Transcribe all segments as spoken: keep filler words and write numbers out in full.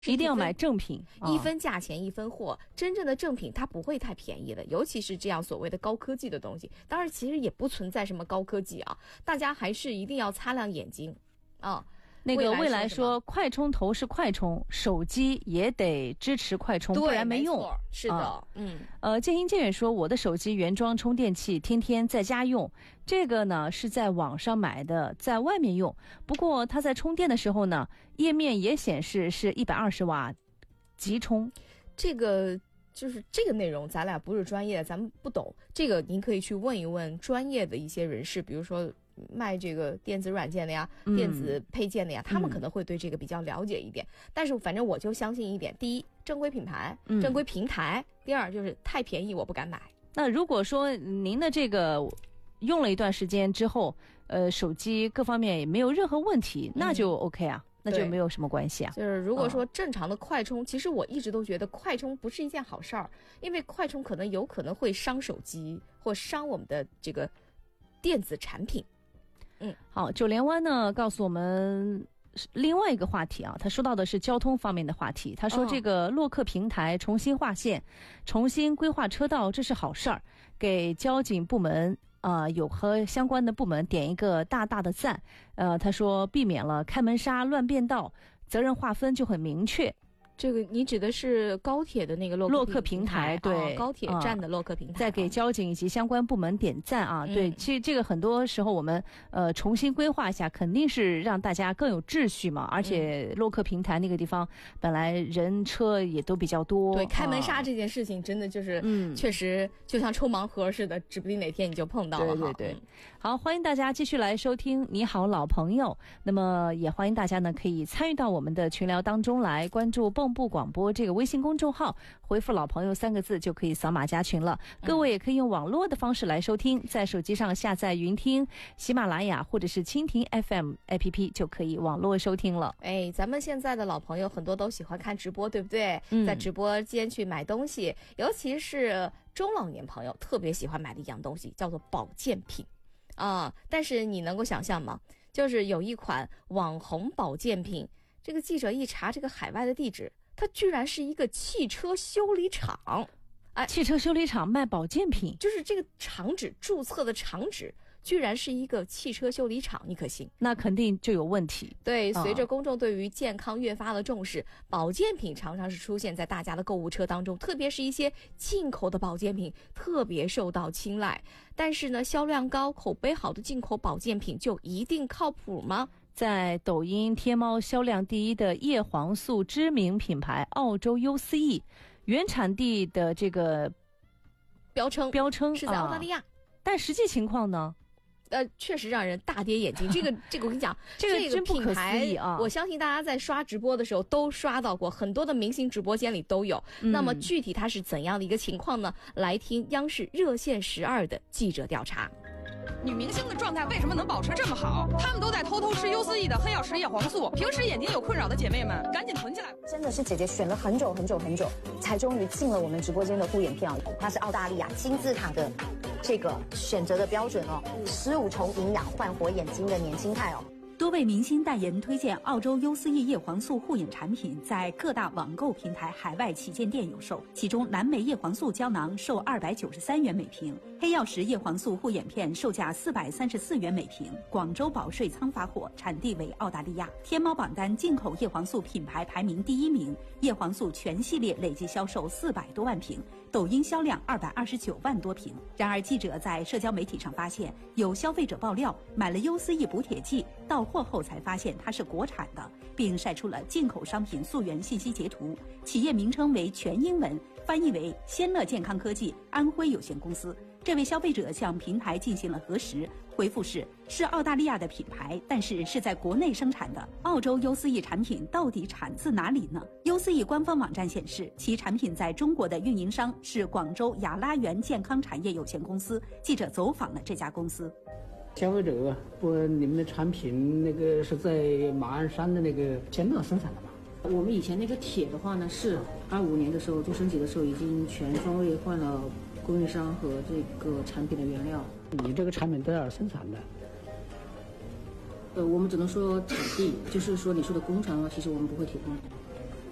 一定要买正品， 一分价钱一分货。真正的正品它不会太便宜的，尤其是这样所谓的高科技的东西。当然，其实也不存在什么高科技啊，大家还是一定要擦亮眼睛啊。 那个未来说快充头是快充，手机也得支持快充，不然没用。 是的，啊、嗯。 呃，渐行渐远说，我的手机原装充电器天天在家用，这个呢是在网上买的，在外面用。不过它在充电的时候呢，页面也显示是一百二十瓦急充。 这个就是这个内容，咱俩不是专业的，咱们不懂。这个您可以去问一问专业的一些人士，比如说卖这个电子软件的呀、嗯、电子配件的呀，他们可能会对这个比较了解一点、嗯、但是反正我就相信一点，第一，正规品牌、嗯、正规平台，第二就是太便宜我不敢买。 那如果说您的这个用了一段时间之后，呃，手机各方面也没有任何问题、嗯、那就 OK 啊，那就没有什么关系啊。 就是如果说正常的快充、哦、其实我一直都觉得快充不是一件好事儿，因为快充可能有可能会伤手机或伤我们的这个电子产品。嗯， 好，九连湾呢告诉我们另外一个话题啊，他说到的是交通方面的话题。他说这个洛克平台重新划线、哦、重新规划车道，这是好事儿，给交警部门啊、呃、有和相关的部门点一个大大的赞。呃，他说避免了开门杀、乱变道，责任划分就很明确。 这个你指的是高铁的那个洛克洛克平台，对、 哦，高铁站的洛克平台， 在给交警以及相关部门点赞啊。嗯、对，其实这个很多时候我们呃重新规划一下，肯定是让大家更有秩序嘛。而且洛克平台那个地方本来人车也都比较多， 对，开门杀这件事情真的就是，嗯，确实就像抽盲盒似的，指不定哪天你就碰到了。 对对对，嗯、好，欢迎大家继续来收听《你好老朋友》，那么也欢迎大家呢可以参与到我们的群聊当中来，关注蹦部广播这个微信公众号，回复老朋友三个字就可以扫码加群了。各位也可以用网络的方式来收听，在手机上下载云听、喜马拉雅或者是蜻蜓 F M A P P 就可以网络收听了。 哎，咱们现在的老朋友很多都喜欢看直播，对不对？嗯、在直播间去买东西，尤其是中老年朋友特别喜欢买的一样东西叫做保健品啊。但是你能够想象吗？就是有一款网红保健品，这个记者一查这个海外的地址，它居然是一个汽车修理厂。 哎，汽车修理厂卖保健品， 就是这个厂址注册的厂址居然是一个汽车修理厂，你可信？ 那肯定就有问题。 对，随着公众对于健康越发的重视、嗯、保健品常常是出现在大家的购物车当中，特别是一些进口的保健品特别受到青睐。但是呢，销量高、口碑好的进口保健品就一定靠谱吗？ 在抖音、天猫销量第一的叶黄素知名品牌澳洲 U C E， 原产地的这个标称标称是在澳大利亚、啊、 但实际情况呢， 呃，确实让人大跌眼镜。这个这个我跟你讲， 这个真不可思议啊！ 我相信大家在刷直播的时候都刷到过，很多的明星直播间里都有。嗯、那么具体它是怎样的一个情况呢？来听央视热线十二的记者调查。 女明星的状态为什么能保持这么好？她们都在偷偷吃 U C E 的黑曜石叶黄素。平时眼睛有困扰的姐妹们，赶紧囤起来！ 真的是姐姐选了很久很久很久，才终于进了我们直播间的护眼片啊！它是澳大利亚金字塔的这个选择的标准哦，十五重营养焕活眼睛的年轻态哦。 多位明星代言推荐澳洲 U C E 叶黄素护眼产品，在各大网购平台海外旗舰店有售。其中蓝莓叶黄素胶囊售二百九十三元每瓶，黑曜石叶黄素护眼片售价四百三十四元每瓶。广州保税仓发货，产地为澳大利亚。天猫榜单进口叶黄素品牌排名第一名，叶黄素全系列累计销售四百多万瓶，抖音销量二百二十九万多瓶。然而记者在社交媒体上发现，有消费者爆料买了 U C E 补铁剂，到货后才发现它是国产的，并晒出了进口商品溯源信息截图，企业名称为全英文，翻译为仙乐健康科技安徽有限公司。这位消费者向平台进行了核实，回复是是澳大利亚的品牌，但是是在国内生产的。澳洲 U C E 产品到底产自哪里呢？ U C E 官方网站显示，其产品在中国的运营商是广州雅拉园健康产业有限公司。记者走访了这家公司。 消费者不，你们的产品那个是在马鞍山的那个仙乐生产的吗？ 我们以前那个铁的话呢，是二五年的时候做升级的时候，已经全方位换了供应商和这个产品的原料。 你这个产品在哪儿生产的？ 呃，我们只能说产地，就是说你说的工厂的话，其实我们不会提供。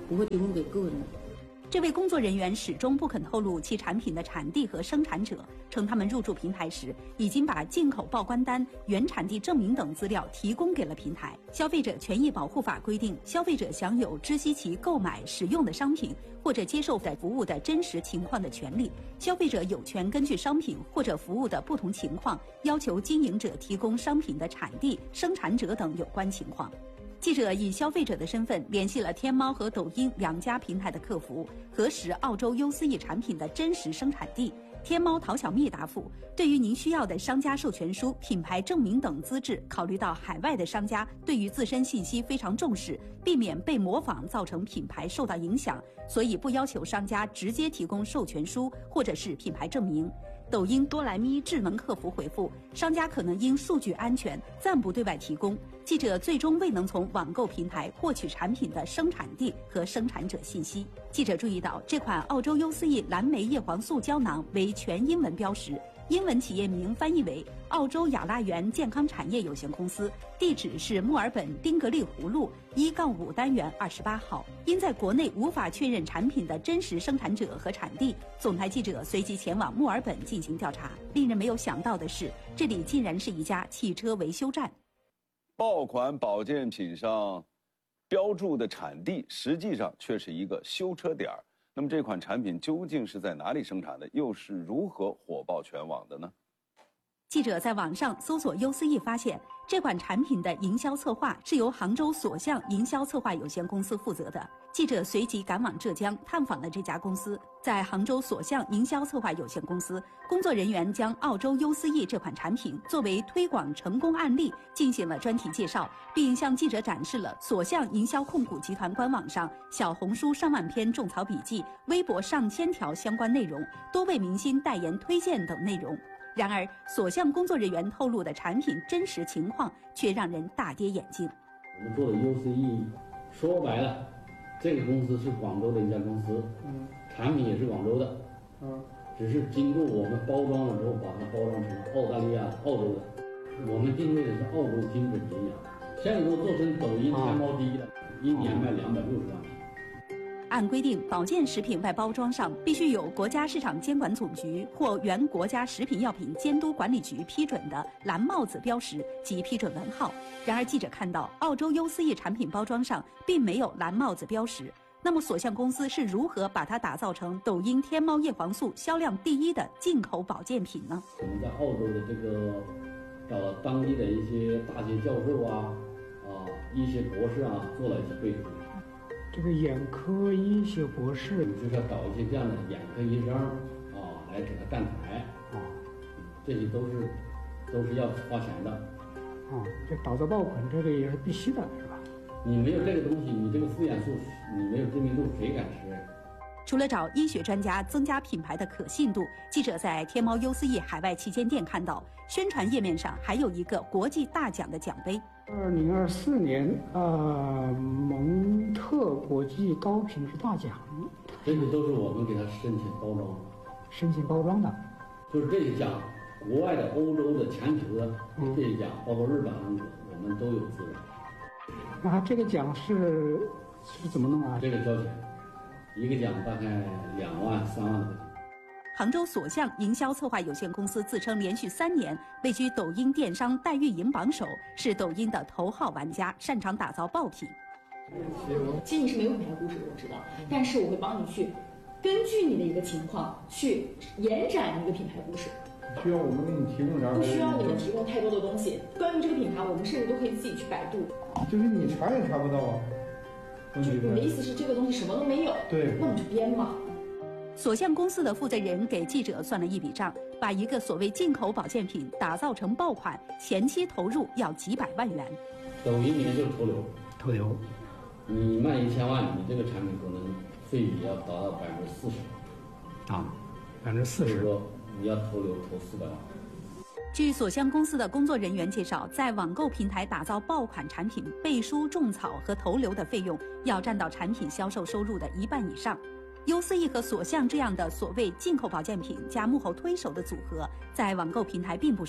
不会提供给个人。 这位工作人员始终不肯透露其产品的产地和生产者，称他们入驻平台时已经把进口报关单、原产地证明等资料提供给了平台。消费者权益保护法规定，消费者享有知悉其购买、使用的商品或者接受的服务的真实情况的权利。消费者有权根据商品或者服务的不同情况，要求经营者提供商品的产地、生产者等有关情况。记者以消费者的身份联系了天猫和抖音两家平台的客服，核实澳洲优思逸产品的真实生产地。天猫淘小蜜答复，对于您需要的商家授权书、品牌证明等资质，考虑到海外的商家对于自身信息非常重视，避免被模仿造成品牌受到影响，所以不要求商家直接提供授权书或者是品牌证明。抖音多莱咪智能客服回复，商家可能因数据安全暂不对外提供。记者最终未能从网购平台获取产品的生产地和生产者信息。记者注意到，这款澳洲优思逸蓝莓叶黄素胶囊为全英文标识，英文企业名翻译为澳洲雅拉园健康产业有限公司，地址是墨尔本丁格利湖路一杠五单元二十八号。因在国内无法确认产品的真实生产者和产地，总台记者随即前往墨尔本进行调查。令人没有想到的是，这里竟然是一家汽车维修站。 爆款保健品上标注的产地，实际上却是一个修车点儿。那么这款产品究竟是在哪里生产的，又是如何火爆全网的呢？ 记者在网上搜索优思逸，发现这款产品的营销策划是由杭州所向营销策划有限公司负责的。记者随即赶往浙江探访了这家公司。在杭州所向营销策划有限公司，工作人员将澳洲优思逸这款产品作为推广成功案例进行了专题介绍，并向记者展示了所向营销控股集团官网上小红书上万篇种草笔记、微博上千条相关内容、多位明星代言推荐等内容。然而，所向工作人员透露的产品真实情况却让人大跌眼镜。 我们做的优思逸，说白了，这个公司是广州的一家公司，嗯，产品也是广州的，嗯，只是经过我们包装了之后，把它包装成澳大利亚、澳洲的。我们定位的是澳洲精准营养，现在都做成抖音、天猫第一了，一年卖两百六十万。 按规定，保健食品外包装上必须有国家市场监管总局或原国家食品药品监督管理局批准的蓝帽子标识及批准文号。然而，记者看到澳洲优思逸产品包装上并没有蓝帽子标识。那么，所向公司是如何把它打造成抖音、天猫叶黄素销量第一的进口保健品呢？ 我们在澳洲的这个找到当地的一些大学教授啊、啊医学博士啊，做了一些背书。 这个眼科医学博士， 就是要找一些这样的眼科医生啊，来给他站台啊，这些都是都是要花钱的。 啊，这打造爆款这个也是必须的，是吧？ 你没有这个东西，你这个复眼素，你没有知名度，谁敢吃？ 除了找医学专家增加品牌的可信度，记者在天猫优思逸海外旗舰店看到，宣传页面上还有一个国际大奖的奖杯。 二零二四年啊、呃，蒙特国际高品质大奖， 这个都是我们给他申请包装， 申请包装的， 就是这些奖，国外的、欧洲的、全球的这些奖，包括日本、韩国，我们都有资源。 那这个奖是是怎么弄啊？ 这个交钱，一个奖大概两万、三万块钱。 杭州所向营销策划有限公司自称连续三年位居抖音电商代运营榜首，是抖音的头号玩家，擅长打造爆品。 其实你是没有品牌故事的，我知道，但是我会帮你去根据你的一个情况去延展一个品牌故事。 需要我们给你提供点？ 不需要你们提供太多的东西。关于这个品牌，我们甚至都可以自己去百度。 就是你查也查不到啊。 就你的意思是这个东西什么都没有？ 对， 那我们就编嘛。 所向公司的负责人给记者算了一笔账，把一个所谓进口保健品打造成爆款，前期投入要几百万元。 抖音里面就是投流， 投流， 你卖一千万，你这个产品可能费比要达到百分之四十， 啊，百分之四十。 说你要投流投四百万。 据所向公司的工作人员介绍，在网购平台打造爆款产品，背书、种草和投流的费用要占到产品销售收入的一半以上。优思逸和所向这样的所谓进口保健品加幕后推手的组合，在网购平台并不少。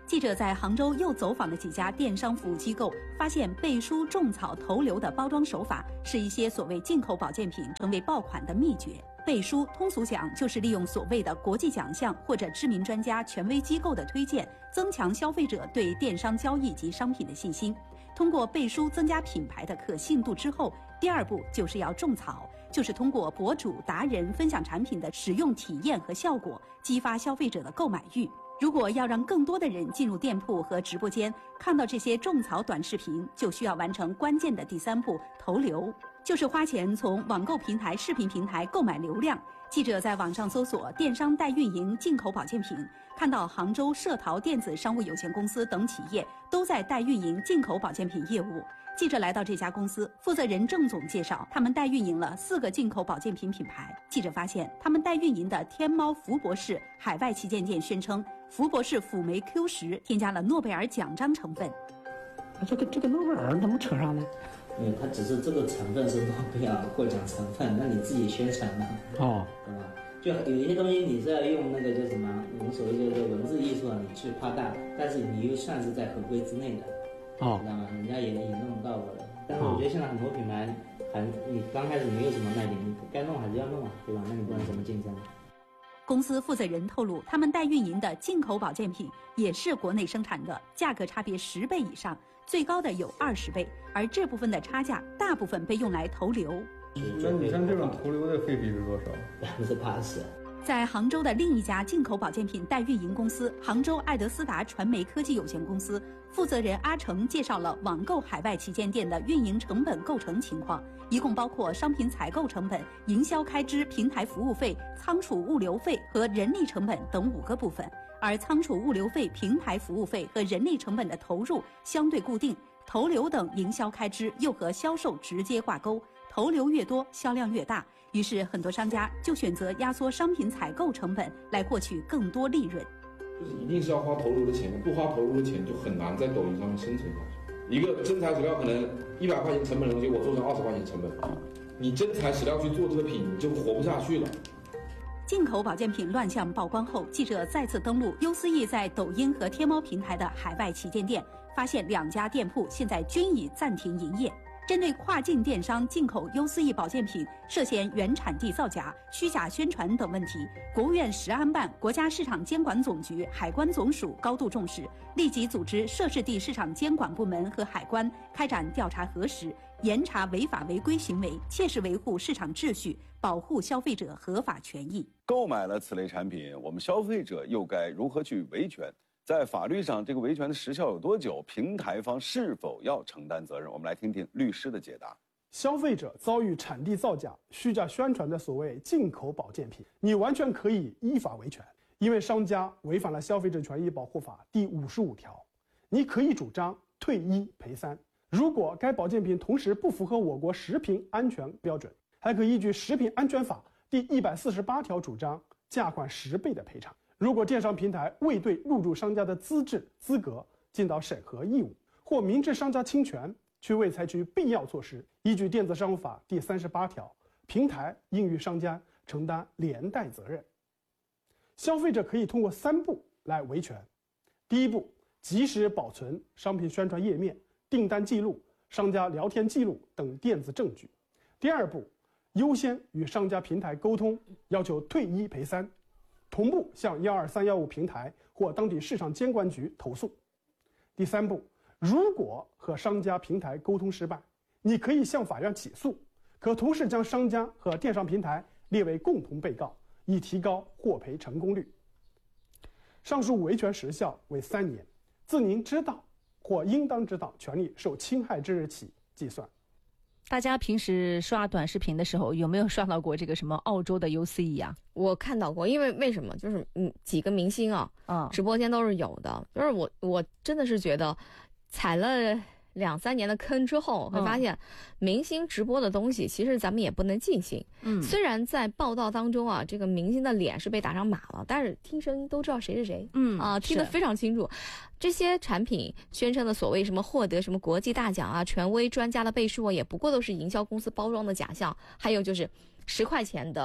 记者在杭州又走访了几家电商服务机构，发现背书种草投流的包装手法是一些所谓进口保健品成为爆款的秘诀。背书通俗讲就是利用所谓的国际奖项或者知名专家、权威机构的推荐，增强消费者对电商交易及商品的信心。通过背书增加品牌的可信度之后，第二步就是要种草，就是通过博主、达人分享产品的使用体验和效果，激发消费者的购买欲。如果要让更多的人进入店铺和直播间看到这些种草短视频，就需要完成关键的第三步投流，就是花钱从网购平台、视频平台购买流量。记者在网上搜索电商代运营进口保健品，看到杭州社淘电子商务有限公司等企业都在代运营进口保健品业务。记者来到这家公司，负责人郑总介绍，他们代运营了四个进口保健品品牌。记者发现，他们代运营的天猫福博士海外旗舰店宣称，福博士辅酶 Q 十添加了诺贝尔奖章成分。 这个这个诺贝尔怎么扯上呢？ 嗯，它只是这个成分是诺贝尔获奖成分，那你自己宣传嘛？哦，对吧？就有一些东西你是要用那个叫什么，我们所谓叫做文字艺术啊，你去夸大，但是你又算是在合规之内的。哦，知道吗？人家也也弄到我了，但是我觉得现在很多品牌还你刚开始没有什么卖点，你该弄还是要弄啊，对吧？那你不然怎么竞争？ 公司负责人透露，他们代运营的进口保健品也是国内生产的，价格差别十倍以上，最高的有二十倍，而这部分的差价大部分被用来投流。 那你像这种投流的费比是多少？ 百分之八十。 在杭州的另一家进口保健品代运营公司杭州爱德斯达传媒科技有限公司，负责人阿成介绍了网购海外旗舰店的运营成本构成情况，一共包括商品采购成本、营销开支、平台服务费、仓储物流费和人力成本等五个部分。而仓储物流费、平台服务费和人力成本的投入相对固定，投流等营销开支又和销售直接挂钩，投流越多，销量越大。于是很多商家就选择压缩商品采购成本来获取更多利润。 就是一定是要花投入的钱，不花投入的钱就很难在抖音上面生存下去。一个真材实料可能一百块钱成本的东西，我做成二十块钱成本，你真材实料去做这个品，你就活不下去了。 进口保健品乱象曝光后，记者再次登录优思易在抖音和天猫平台的海外旗舰店，发现两家店铺现在均已暂停营业。针对跨境电商进口优思易保健品涉嫌原产地造假、虚假宣传等问题，国务院食安办、国家市场监管总局、海关总署高度重视，立即组织涉事地市场监管部门和海关开展调查核实，严查违法违规行为，切实维护市场秩序，保护消费者合法权益。 购买了此类产品，我们消费者又该如何去维权？在法律上，这个维权的时效有多久？平台方是否要承担责任？我们来听听律师的解答。 消费者遭遇产地造假、虚假宣传的所谓进口保健品，你完全可以依法维权，因为商家违反了《消费者权益保护法》第五十五条，你可以主张退一赔三。如果该保健品同时不符合我国食品安全标准，还可依据《食品安全法》第一百四十八条主张价款十倍的赔偿。如果电商平台未对入驻商家的资质资格尽到审核义务，或明知商家侵权却未采取必要措施，依据电子商务法第三十八条，平台应与商家承担连带责任。消费者可以通过三步来维权：第一步，及时保存商品宣传页面、订单记录、商家聊天记录等电子证据；第二步，优先与商家平台沟通，要求退一赔三，同步向一二三一五平台或当地市场监管局投诉。第三步，如果和商家平台沟通失败，你可以向法院起诉，可同时将商家和电商平台列为共同被告，以提高获赔成功率。上述维权时效为三年，自您知道或应当知道权利受侵害之日起计算。 大家平时刷短视频的时候，有没有刷到过这个什么澳洲的 U C E 啊？ 我看到过，因为为什么？就是嗯，几个明星啊，啊，直播间都是有的。就是我我真的是觉得，踩了两三年的坑之后，会发现明星直播的东西，其实咱们也不能尽信。嗯，虽然在报道当中啊，这个明星的脸是被打上码了，但是听声音都知道谁是谁。嗯啊，听得非常清楚。这些产品宣称的所谓什么获得什么国际大奖啊、权威专家的背书啊，也不过都是营销公司包装的假象。还有就是十块钱的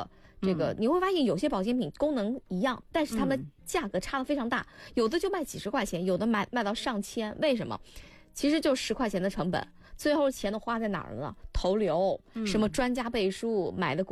这个你会发现有些保健品功能一样，但是它们价格差得非常大，有的就卖几十块钱，有的卖卖到上千。为什么？其实就十块钱的成本，最后钱都花在哪儿了呢？投流，什么专家背书买的。